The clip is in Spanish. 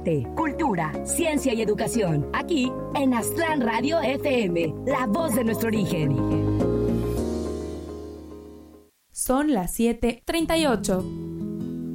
arte, cultura, ciencia y educación. Aquí en Aztlán Radio FM, la voz de nuestro origen. Son las 7:38.